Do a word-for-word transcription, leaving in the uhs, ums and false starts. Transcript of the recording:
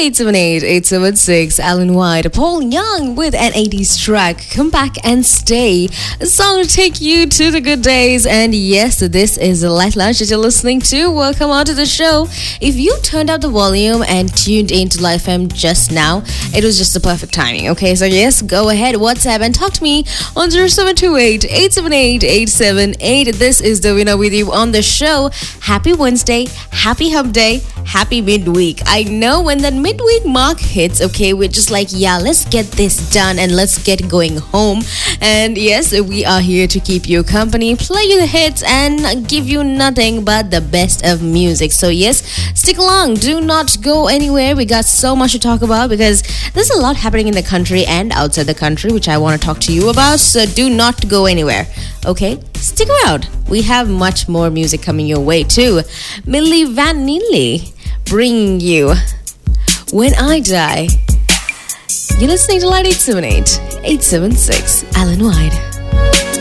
eight seven eight, eight seven six. Alan White, Paul Young with an eighties track. Come back and stay. A song to take you to the good days. And yes, this is the Light Lunch that you're listening to. Welcome on to the show. If you turned up the volume and tuned into Life M just now, it was just the perfect timing. Okay, so yes, go ahead, WhatsApp and talk to me on zero seven two eight, eight seven eight, eight seven eight. This is the winner with you on the show. Happy Wednesday, happy hump day, happy midweek. I know when that midweek mark hits, okay, we're just like, yeah, let's get this done and let's get going home. And yes, we are here to keep you company, play you the hits and give you nothing but the best of music. So yes, stick along, do not go anywhere. We got so much to talk about because there's a lot happening in the country and outside the country which I want to talk to you about. So do not go anywhere, okay? Stick around. We have much more music coming your way too. Milli Vanilli bringing you When I Die. You're listening to Light eight seven eight, eight seven six. Alan White.